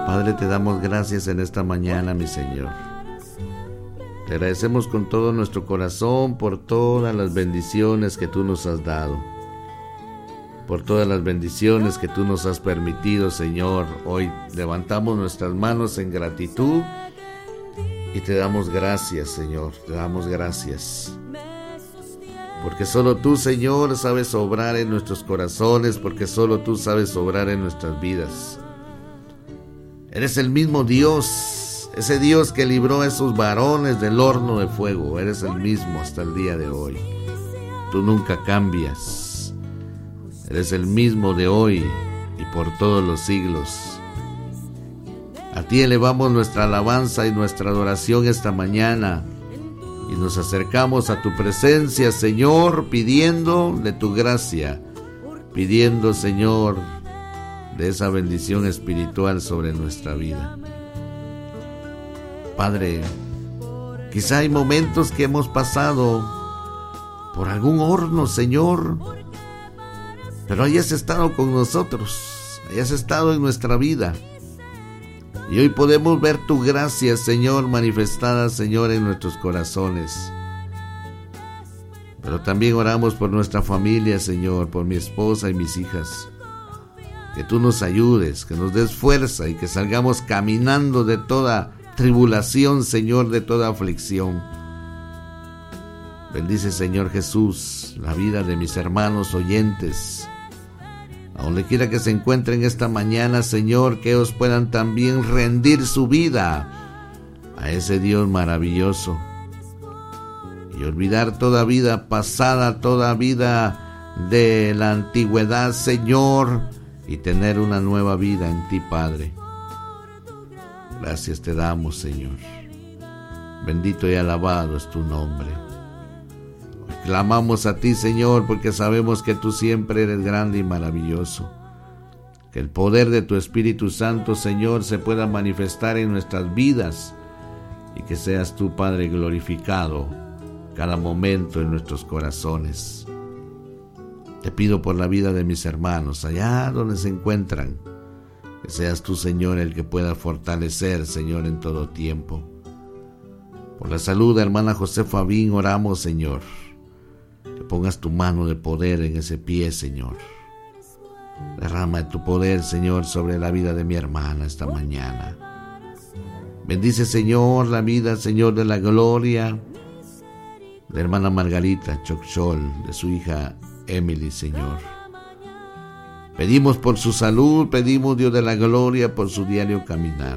Padre, te damos gracias en esta mañana, mi Señor. Te agradecemos con todo nuestro corazón por todas las bendiciones que tú nos has dado, por todas las bendiciones que tú nos has permitido, Señor. Hoy levantamos nuestras manos en gratitud y te damos gracias, Señor, te damos gracias. Porque solo tú, Señor, sabes obrar en nuestros corazones, porque solo tú sabes obrar en nuestras vidas. Eres el mismo Dios, ese Dios que libró a esos varones del horno de fuego. Eres el mismo hasta el día de hoy. Tú nunca cambias. Eres el mismo de hoy y por todos los siglos. A ti elevamos nuestra alabanza y nuestra adoración esta mañana. Y nos acercamos a tu presencia, Señor, pidiendo de tu gracia, pidiendo, Señor, de esa bendición espiritual sobre nuestra vida. Padre, quizá hay momentos que hemos pasado por algún horno, Señor, pero hayas estado con nosotros, hayas estado en nuestra vida. Y hoy podemos ver tu gracia, Señor, manifestada, Señor, en nuestros corazones. Pero también oramos por nuestra familia, Señor, por mi esposa y mis hijas. Que tú nos ayudes, que nos des fuerza y que salgamos caminando de toda tribulación, Señor, de toda aflicción. Bendice, Señor Jesús, la vida de mis hermanos oyentes. A donde quiera que se encuentren esta mañana, Señor, que ellos puedan también rendir su vida a ese Dios maravilloso. Y olvidar toda vida pasada, toda vida de la antigüedad, Señor, y tener una nueva vida en ti, Padre. Gracias te damos, Señor. Bendito y alabado es tu nombre. Hoy clamamos a ti, Señor, porque sabemos que tú siempre eres grande y maravilloso. Que el poder de tu Espíritu Santo, Señor, se pueda manifestar en nuestras vidas y que seas tú, Padre, glorificado cada momento en nuestros corazones. Te pido por la vida de mis hermanos, allá donde se encuentran, que seas tú, Señor, el que pueda fortalecer, Señor, en todo tiempo. Por la salud de hermana José Fabín oramos, Señor, que pongas tu mano de poder en ese pie, Señor. Derrama de tu poder, Señor, sobre la vida de mi hermana esta mañana. Bendice, Señor, la vida, Señor, de la gloria de hermana Margarita Choxol, de su hija Emily, Señor. Pedimos por su salud, pedimos, Dios de la gloria, por su diario caminar.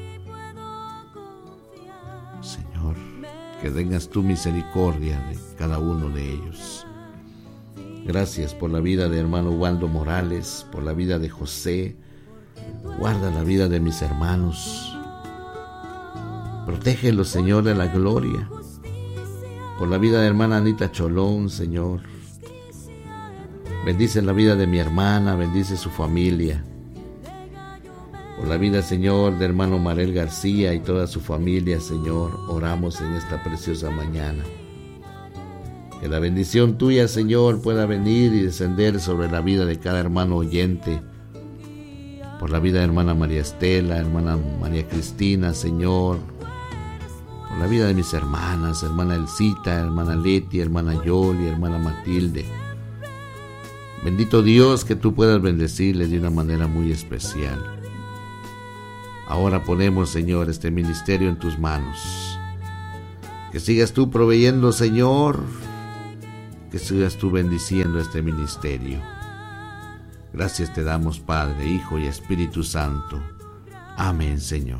Señor, que tengas tu misericordia de cada uno de ellos. Gracias por la vida de hermano Waldo Morales, por la vida de José. Guarda la vida de mis hermanos. Protégelos, Señor, de la gloria. Por la vida de hermana Anita Cholón, Señor. Bendice la vida de mi hermana, bendice su familia. Por la vida, Señor, de hermano Marel García y toda su familia, Señor, oramos en esta preciosa mañana. Que la bendición tuya, Señor, pueda venir y descender sobre la vida de cada hermano oyente. Por la vida de hermana María Estela, hermana María Cristina, Señor. Por la vida de mis hermanas, hermana Elcita, hermana Leti, hermana Yoli, hermana Matilde. Bendito Dios, que tú puedas bendecirles de una manera muy especial. Ahora ponemos, Señor, este ministerio en tus manos. Que sigas tú proveyendo, Señor. Que sigas tú bendiciendo este ministerio. Gracias te damos, Padre, Hijo y Espíritu Santo. Amén, Señor.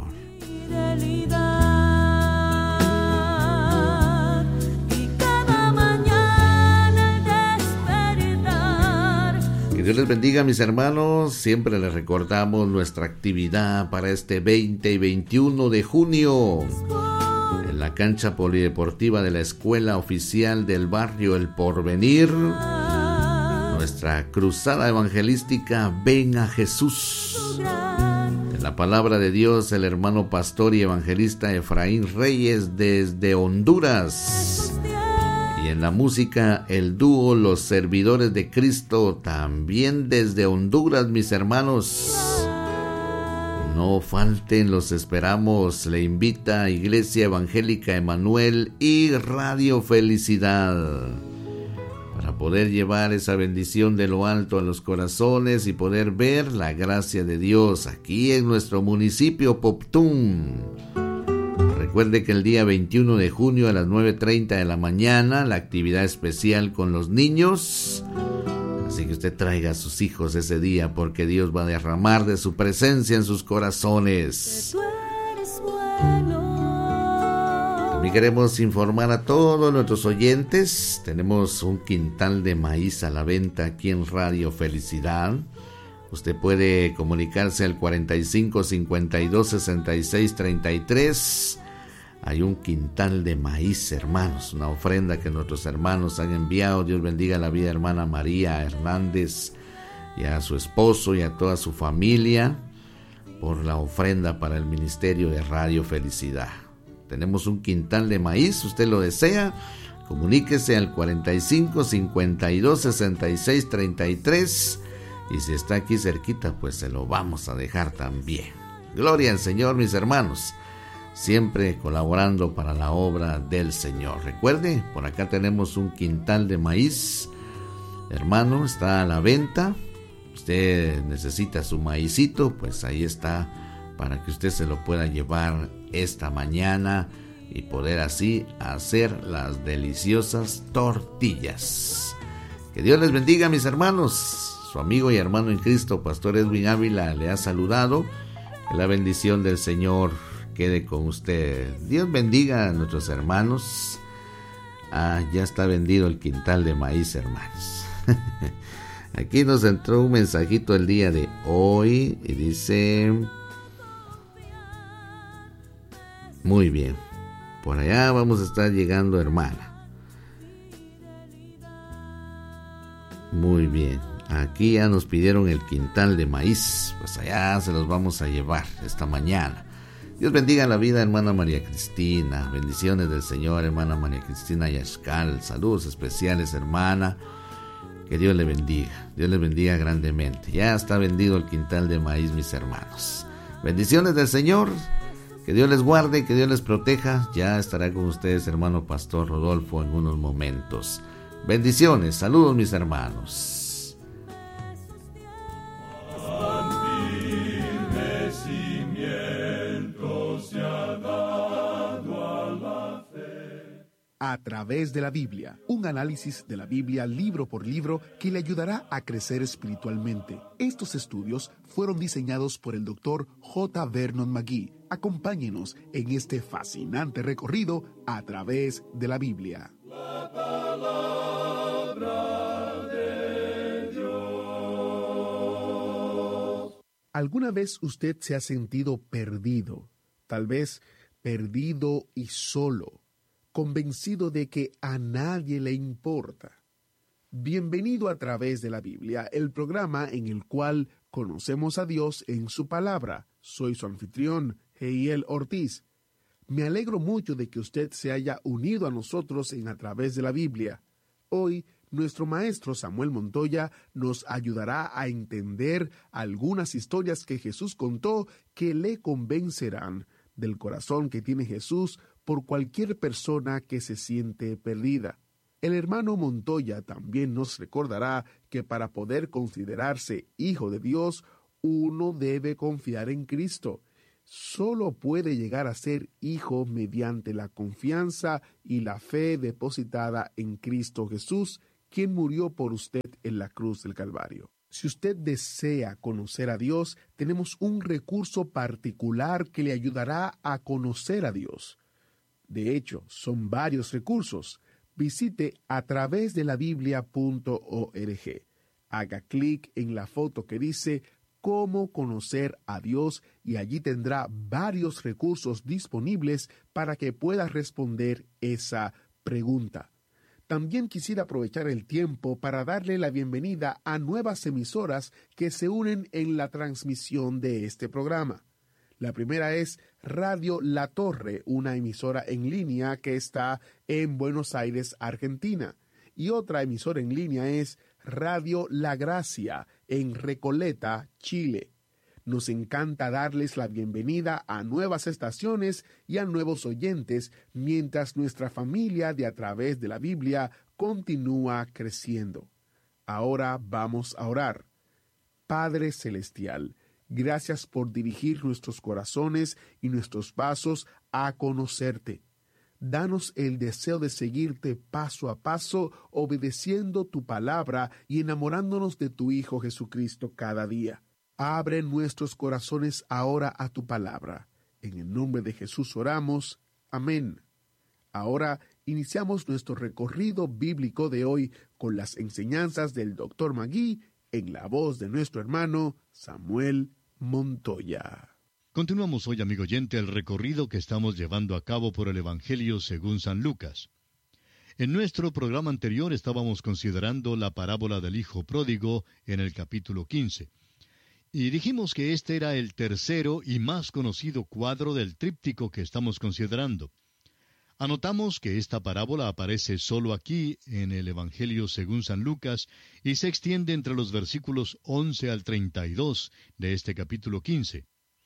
Dios les bendiga, mis hermanos. Siempre les recordamos nuestra actividad para este 20 y 21 de junio en la cancha polideportiva de la Escuela Oficial del Barrio El Porvenir. Nuestra cruzada evangelística Ven a Jesús. En la palabra de Dios, el hermano pastor y evangelista Efraín Reyes desde Honduras. Y en la música, el dúo Los Servidores de Cristo, también desde Honduras, mis hermanos. No falten, los esperamos. Le invita Iglesia Evangélica Emanuel y Radio Felicidad para poder llevar esa bendición de lo alto a los corazones y poder ver la gracia de Dios aquí en nuestro municipio Poptún. Recuerde que el día 21 de junio a las 9:30 de la mañana, la actividad especial con los niños. Así que usted traiga a sus hijos ese día, porque Dios va a derramar de su presencia en sus corazones. También queremos informar a todos nuestros oyentes. Tenemos un quintal de maíz a la venta aquí en Radio Felicidad. Usted puede comunicarse al 45 52 66 33. Hay un quintal de maíz, hermanos, una ofrenda que nuestros hermanos han enviado. Dios bendiga la vida de hermana María Hernández y a su esposo y a toda su familia por la ofrenda para el ministerio de Radio Felicidad. Tenemos un quintal de maíz, usted lo desea, comuníquese al 45 52 66 33 y si está aquí cerquita, pues se lo vamos a dejar también. Gloria al Señor, mis hermanos, siempre colaborando para la obra del Señor. Recuerde, por acá tenemos un quintal de maíz, hermano, está a la venta. Usted necesita su maicito, pues ahí está, para que usted se lo pueda llevar esta mañana y poder así hacer las deliciosas tortillas. Que Dios les bendiga, mis hermanos. Su amigo y hermano en Cristo, Pastor Edwin Ávila, le ha saludado. Que la bendición del Señor quede con usted. Dios bendiga a nuestros hermanos. Ya está vendido el quintal de maíz, hermanos. Aquí nos entró un mensajito el día de hoy y dice: muy bien, por allá vamos a estar llegando, hermana. Muy bien, aquí ya nos pidieron el quintal de maíz, pues allá se los vamos a llevar esta mañana. Dios bendiga la vida, hermana María Cristina. Bendiciones del Señor, hermana María Cristina Yashkal. Saludos especiales, hermana. Que Dios le bendiga. Dios le bendiga grandemente. Ya está vendido el quintal de maíz, mis hermanos. Bendiciones del Señor. Que Dios les guarde, que Dios les proteja. Ya estará con ustedes, hermano Pastor Rodolfo, en unos momentos. Bendiciones. Saludos, mis hermanos. A través de la Biblia, un análisis de la Biblia libro por libro que le ayudará a crecer espiritualmente. Estos estudios fueron diseñados por el Dr. J. Vernon McGee. Acompáñenos en este fascinante recorrido a través de la Biblia. La palabra de Dios. ¿Alguna vez usted se ha sentido perdido? Tal vez perdido y solo, convencido de que a nadie le importa. Bienvenido a través de la Biblia, el programa en el cual conocemos a Dios en su palabra. Soy su anfitrión, Heiel Ortiz. Me alegro mucho de que usted se haya unido a nosotros en A Través de la Biblia. Hoy, nuestro maestro Samuel Montoya nos ayudará a entender algunas historias que Jesús contó que le convencerán del corazón que tiene Jesús por cualquier persona que se siente perdida. El hermano Montoya también nos recordará que para poder considerarse hijo de Dios, uno debe confiar en Cristo. Solo puede llegar a ser hijo mediante la confianza y la fe depositada en Cristo Jesús, quien murió por usted en la cruz del Calvario. Si usted desea conocer a Dios, tenemos un recurso particular que le ayudará a conocer a Dios. De hecho, son varios recursos. Visite atravesdelabiblia.org. Haga clic en la foto que dice Cómo conocer a Dios y allí tendrá varios recursos disponibles para que pueda responder esa pregunta. También quisiera aprovechar el tiempo para darle la bienvenida a nuevas emisoras que se unen en la transmisión de este programa. La primera es Radio La Torre, una emisora en línea que está en Buenos Aires, Argentina. Y otra emisora en línea es Radio La Gracia, en Recoleta, Chile. Nos encanta darles la bienvenida a nuevas estaciones y a nuevos oyentes mientras nuestra familia de A Través de la Biblia continúa creciendo. Ahora vamos a orar. Padre Celestial, gracias por dirigir nuestros corazones y nuestros pasos a conocerte. Danos el deseo de seguirte paso a paso, obedeciendo tu palabra y enamorándonos de tu Hijo Jesucristo cada día. Abre nuestros corazones ahora a tu palabra. En el nombre de Jesús oramos. Amén. Ahora iniciamos nuestro recorrido bíblico de hoy con las enseñanzas del Dr. Magui en la voz de nuestro hermano Samuel Montoya. Continuamos hoy, amigo oyente, el recorrido que estamos llevando a cabo por el Evangelio según San Lucas. En nuestro programa anterior estábamos considerando la parábola del Hijo Pródigo en el capítulo 15. Y dijimos que este era el tercero y más conocido cuadro del tríptico que estamos considerando. Anotamos que esta parábola aparece solo aquí en el Evangelio según San Lucas y se extiende entre los versículos 11 al 32 de este capítulo 15.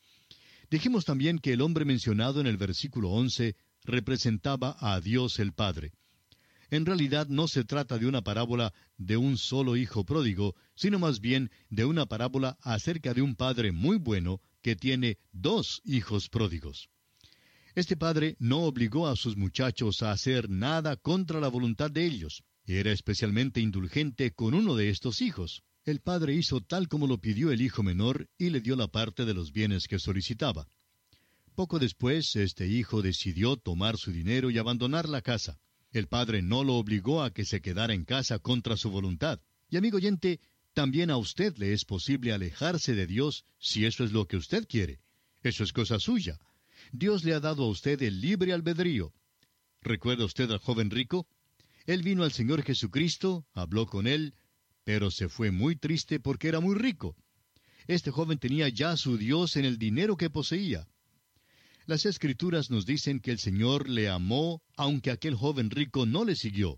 Dijimos también que el hombre mencionado en el versículo 11 representaba a Dios el Padre. En realidad no se trata de una parábola de un solo hijo pródigo, sino más bien de una parábola acerca de un padre muy bueno que tiene 2 hijos pródigos. Este padre no obligó a sus muchachos a hacer nada contra la voluntad de ellos. Era especialmente indulgente con uno de estos hijos. El padre hizo tal como lo pidió el hijo menor y le dio la parte de los bienes que solicitaba. Poco después, este hijo decidió tomar su dinero y abandonar la casa. El padre no lo obligó a que se quedara en casa contra su voluntad. Y amigo oyente, también a usted le es posible alejarse de Dios si eso es lo que usted quiere. Eso es cosa suya. Dios le ha dado a usted el libre albedrío. ¿Recuerda usted al joven rico? Él vino al Señor Jesucristo, habló con él, pero se fue muy triste porque era muy rico. Este joven tenía ya su Dios en el dinero que poseía. Las Escrituras nos dicen que el Señor le amó, aunque aquel joven rico no le siguió.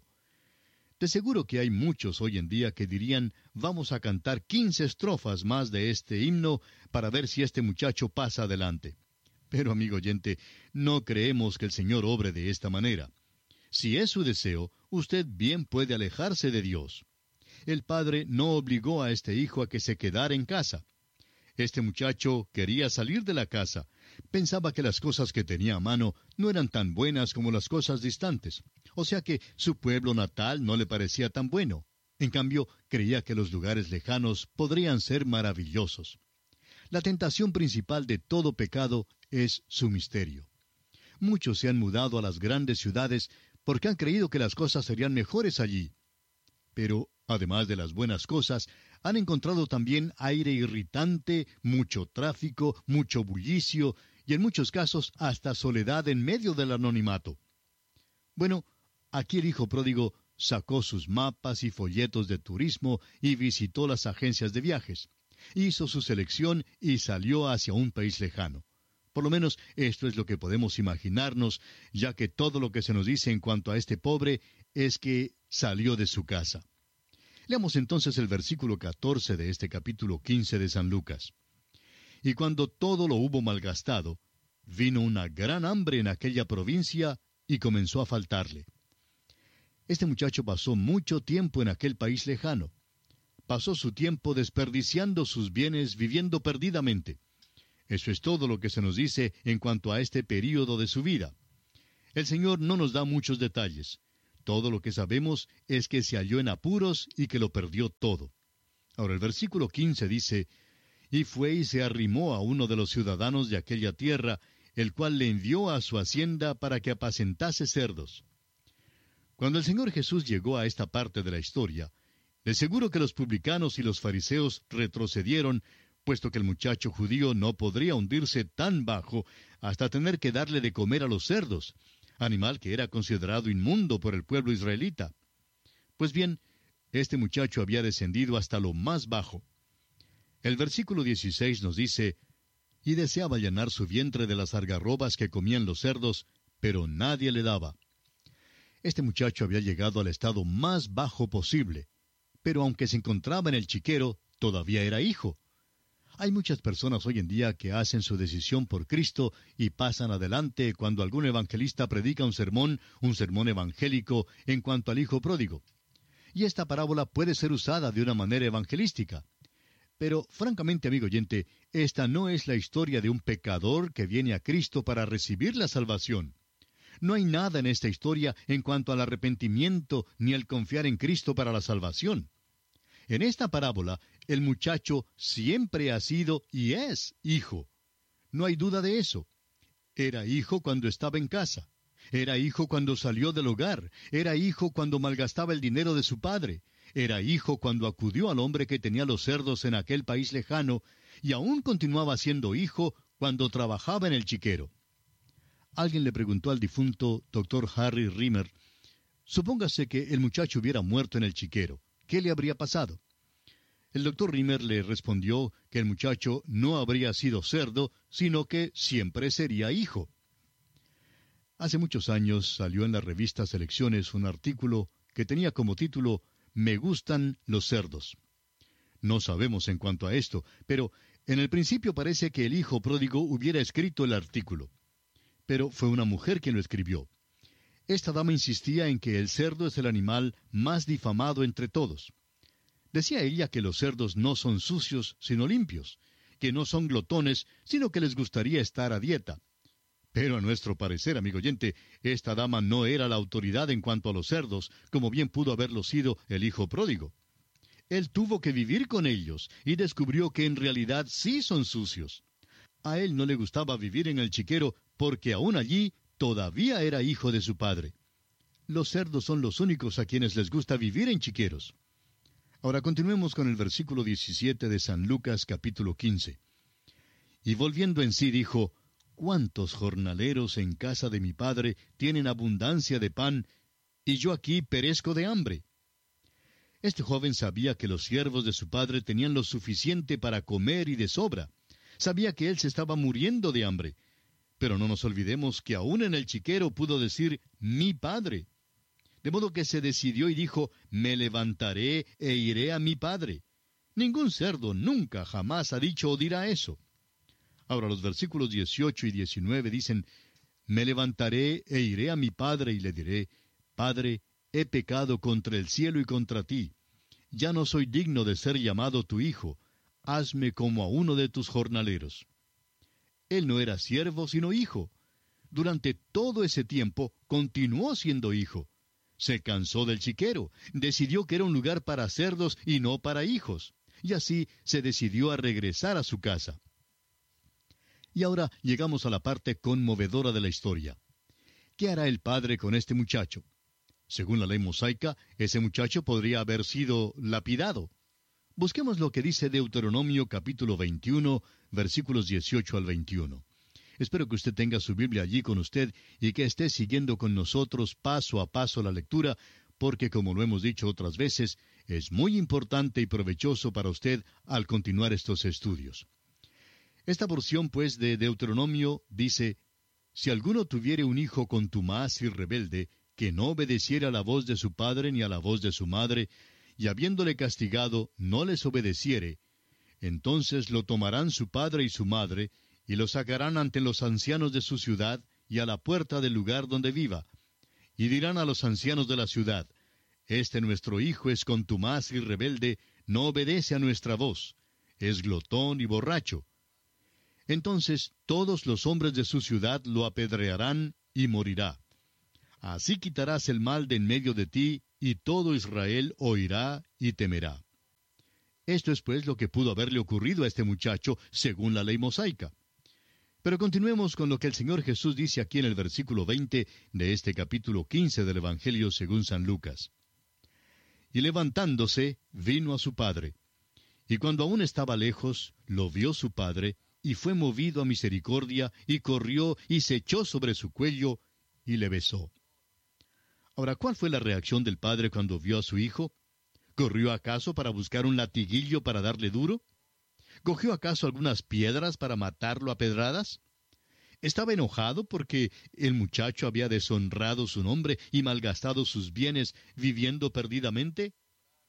De seguro que hay muchos hoy en día que dirían, vamos a cantar 15 estrofas más de este himno para ver si este muchacho pasa adelante. Pero, amigo oyente, no creemos que el Señor obre de esta manera. Si es su deseo, usted bien puede alejarse de Dios. El padre no obligó a este hijo a que se quedara en casa. Este muchacho quería salir de la casa. Pensaba que las cosas que tenía a mano no eran tan buenas como las cosas distantes. O sea que su pueblo natal no le parecía tan bueno. En cambio, creía que los lugares lejanos podrían ser maravillosos. La tentación principal de todo pecado es su misterio. Muchos se han mudado a las grandes ciudades porque han creído que las cosas serían mejores allí. Pero, además de las buenas cosas, han encontrado también aire irritante, mucho tráfico, mucho bullicio y en muchos casos hasta soledad en medio del anonimato. Bueno, aquí el hijo pródigo sacó sus mapas y folletos de turismo y visitó las agencias de viajes. Hizo su selección y salió hacia un país lejano. Por lo menos esto es lo que podemos imaginarnos, ya que todo lo que se nos dice en cuanto a este pobre es que salió de su casa. Leamos entonces el versículo 14 de este capítulo 15 de San Lucas. Y cuando todo lo hubo malgastado, vino una gran hambre en aquella provincia y comenzó a faltarle. Este muchacho pasó mucho tiempo en aquel país lejano. Pasó su tiempo desperdiciando sus bienes, viviendo perdidamente. Eso es todo lo que se nos dice en cuanto a este período de su vida. El Señor no nos da muchos detalles. Todo lo que sabemos es que se halló en apuros y que lo perdió todo. Ahora el versículo 15 dice, y fue y se arrimó a uno de los ciudadanos de aquella tierra, el cual le envió a su hacienda para que apacentase cerdos. Cuando el Señor Jesús llegó a esta parte de la historia, de seguro que los publicanos y los fariseos retrocedieron, puesto que el muchacho judío no podría hundirse tan bajo hasta tener que darle de comer a los cerdos, animal que era considerado inmundo por el pueblo israelita. Pues bien, este muchacho había descendido hasta lo más bajo. El versículo 16 nos dice, y deseaba llenar su vientre de las algarrobas que comían los cerdos, pero nadie le daba. Este muchacho había llegado al estado más bajo posible, pero aunque se encontraba en el chiquero, todavía era hijo. Hay muchas personas hoy en día que hacen su decisión por Cristo y pasan adelante cuando algún evangelista predica un sermón evangélico en cuanto al hijo pródigo. Y esta parábola puede ser usada de una manera evangelística. Pero, francamente, amigo oyente, esta no es la historia de un pecador que viene a Cristo para recibir la salvación. No hay nada en esta historia en cuanto al arrepentimiento ni al confiar en Cristo para la salvación. En esta parábola, el muchacho siempre ha sido y es hijo. No hay duda de eso. Era hijo cuando estaba en casa. Era hijo cuando salió del hogar. Era hijo cuando malgastaba el dinero de su padre. Era hijo cuando acudió al hombre que tenía los cerdos en aquel país lejano, y aún continuaba siendo hijo cuando trabajaba en el chiquero. Alguien le preguntó al difunto Dr. Harry Rimmer, supóngase que el muchacho hubiera muerto en el chiquero, ¿qué le habría pasado? El Dr. Rimmer le respondió que el muchacho no habría sido cerdo, sino que siempre sería hijo. Hace muchos años salió en la revista Selecciones un artículo que tenía como título Me gustan los cerdos. No sabemos en cuanto a esto, pero en el principio parece que el hijo pródigo hubiera escrito el artículo. Pero fue una mujer quien lo escribió. Esta dama insistía en que el cerdo es el animal más difamado entre todos. Decía ella que los cerdos no son sucios, sino limpios, que no son glotones, sino que les gustaría estar a dieta. Pero a nuestro parecer, amigo oyente, esta dama no era la autoridad en cuanto a los cerdos, como bien pudo haberlo sido el hijo pródigo. Él tuvo que vivir con ellos y descubrió que en realidad sí son sucios. A él no le gustaba vivir en el chiquero porque aún allí todavía era hijo de su padre. Los cerdos son los únicos a quienes les gusta vivir en chiqueros. Ahora continuemos con el versículo 17 de San Lucas capítulo 15. Y volviendo en sí dijo, ¿cuántos jornaleros en casa de mi padre tienen abundancia de pan, y yo aquí perezco de hambre? Este joven sabía que los siervos de su padre tenían lo suficiente para comer y de sobra. Sabía que él se estaba muriendo de hambre. Pero no nos olvidemos que aún en el chiquero pudo decir, mi padre. De modo que se decidió y dijo, me levantaré e iré a mi padre. Ningún cerdo nunca jamás ha dicho o dirá eso. Ahora los versículos 18 y 19 dicen, me levantaré e iré a mi padre y le diré, Padre, he pecado contra el cielo y contra ti. Ya no soy digno de ser llamado tu hijo. Hazme como a uno de tus jornaleros. Él no era siervo, sino hijo. Durante todo ese tiempo continuó siendo hijo. Se cansó del chiquero, decidió que era un lugar para cerdos y no para hijos, y así se decidió a regresar a su casa. Y ahora llegamos a la parte conmovedora de la historia. ¿Qué hará el padre con este muchacho? Según la ley mosaica, ese muchacho podría haber sido lapidado. Busquemos lo que dice Deuteronomio capítulo 21, versículos 18 al 21. Espero que usted tenga su Biblia allí con usted y que esté siguiendo con nosotros paso a paso la lectura, porque como lo hemos dicho otras veces, es muy importante y provechoso para usted al continuar estos estudios. Esta porción, pues, de Deuteronomio dice, si alguno tuviere un hijo contumaz y rebelde, que no obedeciera a la voz de su padre ni a la voz de su madre, y habiéndole castigado no les obedeciere, entonces lo tomarán su padre y su madre, y lo sacarán ante los ancianos de su ciudad y a la puerta del lugar donde viva, y dirán a los ancianos de la ciudad, este nuestro hijo es contumaz y rebelde, no obedece a nuestra voz, es glotón y borracho. Entonces todos los hombres de su ciudad lo apedrearán y morirá. Así quitarás el mal de en medio de ti, y todo Israel oirá y temerá. Esto es pues lo que pudo haberle ocurrido a este muchacho según la ley mosaica. Pero continuemos con lo que el Señor Jesús dice aquí en el versículo 20 de este capítulo 15 del Evangelio según San Lucas. Y levantándose, vino a su padre. Y cuando aún estaba lejos, lo vio su padre, y fue movido a misericordia, y corrió, y se echó sobre su cuello, y le besó. Ahora, ¿cuál fue la reacción del padre cuando vio a su hijo? ¿Corrió acaso para buscar un latiguillo para darle duro? ¿Cogió acaso algunas piedras para matarlo a pedradas? ¿Estaba enojado porque el muchacho había deshonrado su nombre y malgastado sus bienes viviendo perdidamente?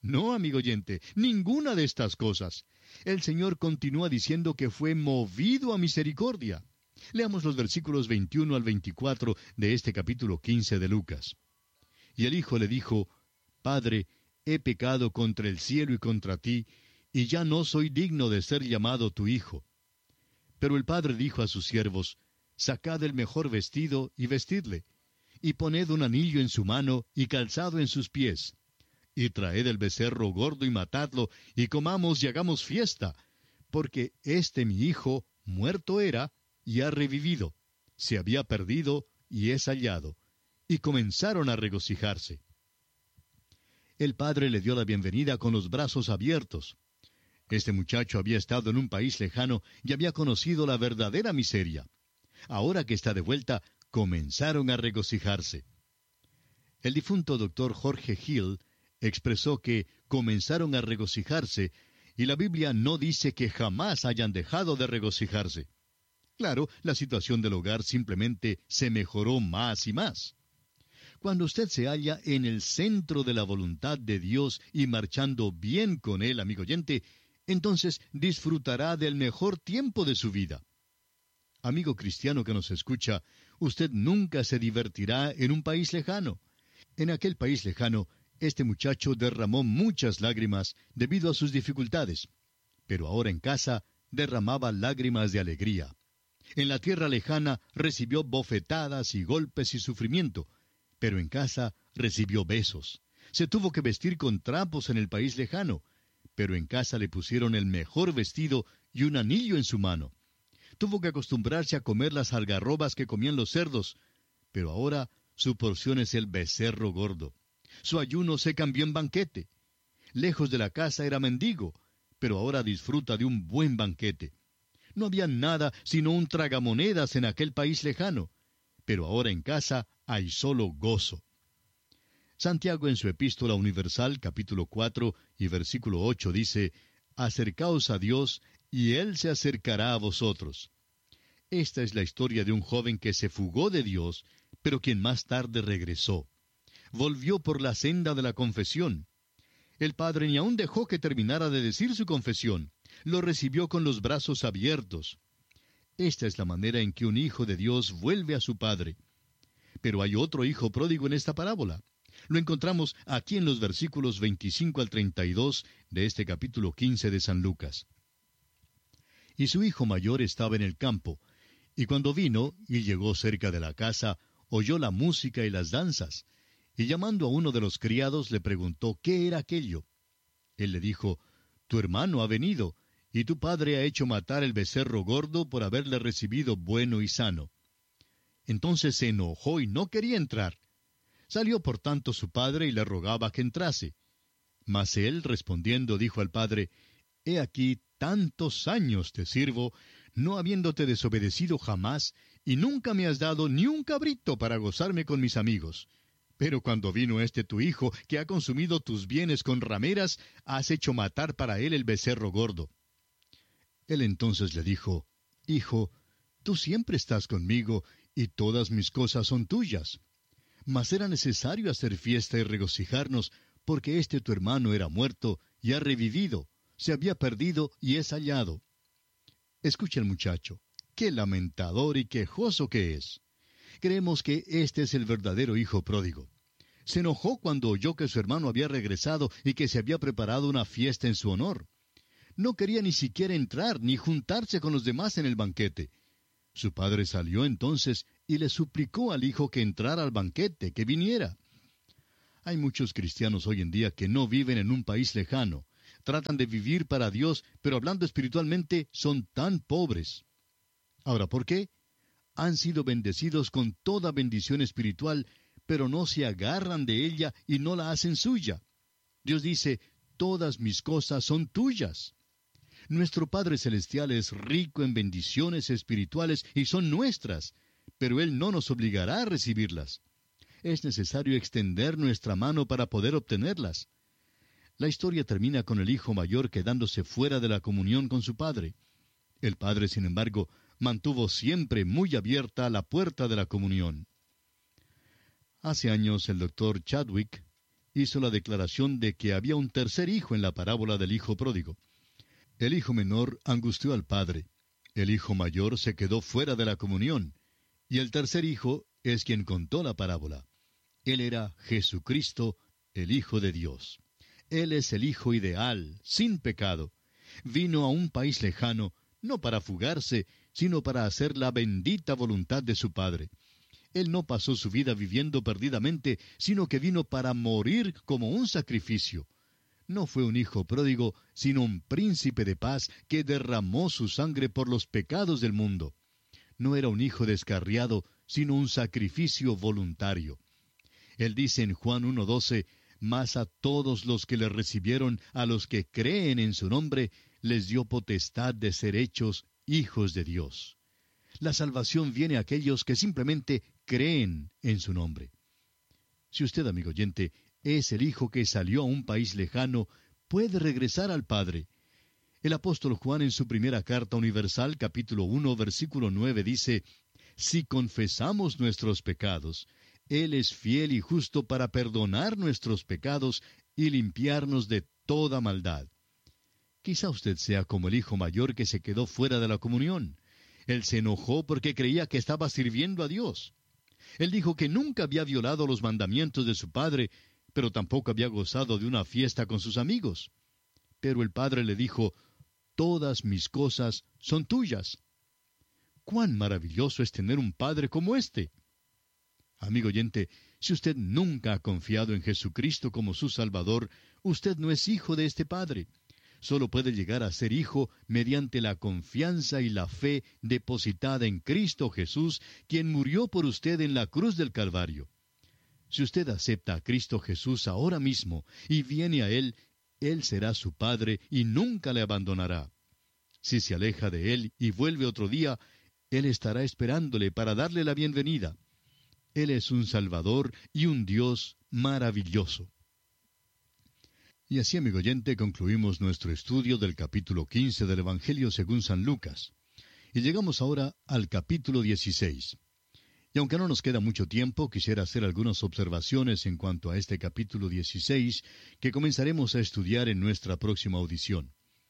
No, amigo oyente, ninguna de estas cosas. El Señor continúa diciendo que fue movido a misericordia. Leamos los versículos 21 al 24 de este capítulo 15 de Lucas. Y el hijo le dijo, Padre, he pecado contra el cielo y contra ti, y ya no soy digno de ser llamado tu hijo. Pero el padre dijo a sus siervos, Sacad el mejor vestido y vestidle, y poned un anillo en su mano y calzado en sus pies. Y traed el becerro gordo y matadlo, y comamos y hagamos fiesta, porque mi hijo muerto era y ha revivido, se había perdido y es hallado. Y comenzaron a regocijarse. El padre le dio la bienvenida con los brazos abiertos. Este muchacho había estado en un país lejano y había conocido la verdadera miseria. Ahora que está de vuelta, comenzaron a regocijarse. El difunto doctor Jorge Hill expresó que comenzaron a regocijarse, y la Biblia no dice que jamás hayan dejado de regocijarse. Claro, la situación del hogar simplemente se mejoró más y más. Cuando usted se halla en el centro de la voluntad de Dios y marchando bien con Él, amigo oyente, entonces disfrutará del mejor tiempo de su vida. Amigo cristiano que nos escucha, usted nunca se divertirá en un país lejano. En aquel país lejano, este muchacho derramó muchas lágrimas debido a sus dificultades, pero ahora en casa derramaba lágrimas de alegría. En la tierra lejana recibió bofetadas y golpes y sufrimiento, pero en casa recibió besos. Se tuvo que vestir con trapos en el país lejano, pero en casa le pusieron el mejor vestido y un anillo en su mano. Tuvo que acostumbrarse a comer las algarrobas que comían los cerdos, pero ahora su porción es el becerro gordo. Su ayuno se cambió en banquete. Lejos de la casa era mendigo, pero ahora disfruta de un buen banquete. No había nada sino un tragamonedas en aquel país lejano, pero ahora en casa hay solo gozo. Santiago en su Epístola Universal, capítulo 4 y versículo 8 dice, Acercaos a Dios, y Él se acercará a vosotros. Esta es la historia de un joven que se fugó de Dios, pero quien más tarde regresó. Volvió por la senda de la confesión. El padre ni aun dejó que terminara de decir su confesión. Lo recibió con los brazos abiertos. Esta es la manera en que un hijo de Dios vuelve a su padre. Pero hay otro hijo pródigo en esta parábola. Lo encontramos aquí en los versículos 25 al 32 de este capítulo 15 de San Lucas. Y su hijo mayor estaba en el campo, y cuando vino y llegó cerca de la casa, oyó la música y las danzas, y llamando a uno de los criados le preguntó qué era aquello. Él le dijo, Tu hermano ha venido, y tu padre ha hecho matar el becerro gordo por haberle recibido bueno y sano. Entonces se enojó y no quería entrar. Salió por tanto su padre y le rogaba que entrase. Mas él, respondiendo, dijo al padre, He aquí tantos años te sirvo, no habiéndote desobedecido jamás, y nunca me has dado ni un cabrito para gozarme con mis amigos. Pero cuando vino tu hijo, que ha consumido tus bienes con rameras, has hecho matar para él el becerro gordo. Él entonces le dijo, Hijo, tú siempre estás conmigo, y todas mis cosas son tuyas. Mas era necesario hacer fiesta y regocijarnos, porque tu hermano era muerto y ha revivido, se había perdido y es hallado. Escucha el muchacho, qué lamentador y quejoso que es. Creemos que este es el verdadero hijo pródigo. Se enojó cuando oyó que su hermano había regresado y que se había preparado una fiesta en su honor. No quería ni siquiera entrar ni juntarse con los demás en el banquete. Su padre salió entonces y le suplicó al hijo que entrara al banquete, que viniera. Hay muchos cristianos hoy en día que no viven en un país lejano. Tratan de vivir para Dios, pero hablando espiritualmente son tan pobres. Ahora, ¿por qué? Han sido bendecidos con toda bendición espiritual, pero no se agarran de ella y no la hacen suya. Dios dice, todas mis cosas son tuyas. Nuestro Padre Celestial es rico en bendiciones espirituales y son nuestras, pero Él no nos obligará a recibirlas. Es necesario extender nuestra mano para poder obtenerlas. La historia termina con el hijo mayor quedándose fuera de la comunión con su padre. El padre, sin embargo, mantuvo siempre muy abierta la puerta de la comunión. Hace años el doctor Chadwick hizo la declaración de que había un tercer hijo en la parábola del hijo pródigo. El hijo menor angustió al padre, el hijo mayor se quedó fuera de la comunión, y el tercer hijo es quien contó la parábola. Él era Jesucristo, el Hijo de Dios. Él es el Hijo ideal, sin pecado. Vino a un país lejano, no para fugarse, sino para hacer la bendita voluntad de su Padre. Él no pasó su vida viviendo perdidamente, sino que vino para morir como un sacrificio. No fue un hijo pródigo, sino un príncipe de paz que derramó su sangre por los pecados del mundo. No era un hijo descarriado, sino un sacrificio voluntario. Él dice en Juan 1:12, «Mas a todos los que le recibieron, a los que creen en su nombre, les dio potestad de ser hechos hijos de Dios». La salvación viene a aquellos que simplemente creen en su nombre. Si usted, amigo oyente, es el hijo que salió a un país lejano, puede regresar al Padre. El apóstol Juan en su primera carta universal, capítulo 1, versículo 9, dice, «Si confesamos nuestros pecados, Él es fiel y justo para perdonar nuestros pecados y limpiarnos de toda maldad». Quizá usted sea como el hijo mayor que se quedó fuera de la comunión. Él se enojó porque creía que estaba sirviendo a Dios. Él dijo que nunca había violado los mandamientos de su padre, pero tampoco había gozado de una fiesta con sus amigos. Pero el padre le dijo, «Todas mis cosas son tuyas». ¡Cuán maravilloso es tener un padre como este! Amigo oyente, si usted nunca ha confiado en Jesucristo como su Salvador, usted no es hijo de este Padre. Solo puede llegar a ser hijo mediante la confianza y la fe depositada en Cristo Jesús, quien murió por usted en la cruz del Calvario. Si usted acepta a Cristo Jesús ahora mismo y viene a Él, Él será su Padre y nunca le abandonará. Si se aleja de Él y vuelve otro día, Él estará esperándole para darle la bienvenida. Él es un Salvador y un Dios maravilloso. Y así, amigo oyente, concluimos nuestro estudio del capítulo 15 del Evangelio según San Lucas. Y llegamos ahora al capítulo 16. Y aunque no nos queda mucho tiempo, quisiera hacer algunas observaciones en cuanto a este capítulo 16, que comenzaremos a estudiar en nuestra próxima audición.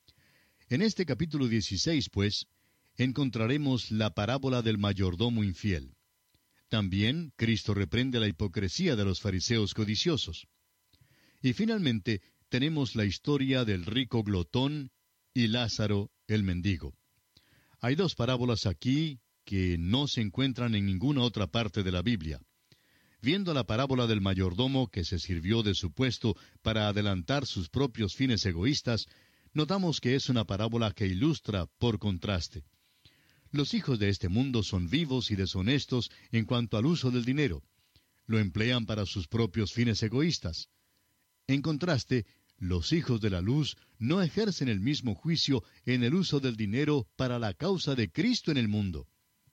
En este capítulo 16, pues, encontraremos la parábola del mayordomo infiel. También Cristo reprende la hipocresía de los fariseos codiciosos. Y finalmente tenemos la historia del rico glotón y Lázaro el mendigo. Hay dos parábolas aquí que no se encuentran en ninguna otra parte de la Biblia. Viendo la parábola del mayordomo que se sirvió de su puesto para adelantar sus propios fines egoístas, notamos que es una parábola que ilustra por contraste. Los hijos de este mundo son vivos y deshonestos en cuanto al uso del dinero. Lo emplean para sus propios fines egoístas. En contraste, los hijos de la luz no ejercen el mismo juicio en el uso del dinero para la causa de Cristo en el mundo.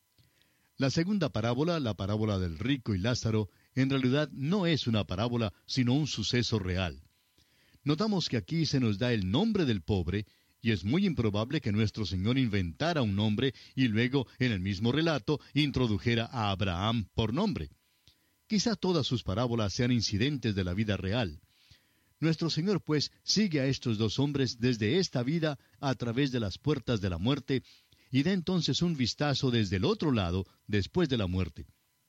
La segunda parábola, la parábola del rico y Lázaro, en realidad no es una parábola, sino un suceso real. Notamos que aquí se nos da el nombre del pobre, y es muy improbable que nuestro Señor inventara un nombre y luego, en el mismo relato, introdujera a Abraham por nombre. Quizá todas sus parábolas sean incidentes de la vida real. Nuestro Señor, pues, sigue a estos dos hombres desde esta vida a través de las puertas de la muerte, y da entonces un vistazo desde el otro lado, después de la muerte.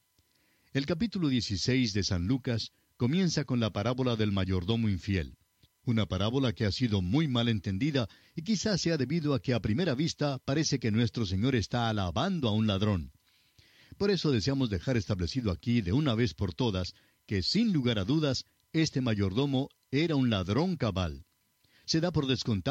El capítulo 16 de San Lucas comienza con la parábola del mayordomo infiel. Una parábola que ha sido muy mal entendida y quizás sea debido a que a primera vista parece que nuestro Señor está alabando a un ladrón. Por eso deseamos dejar establecido aquí de una vez por todas que sin lugar a dudas este mayordomo era un ladrón cabal. Se da por descontado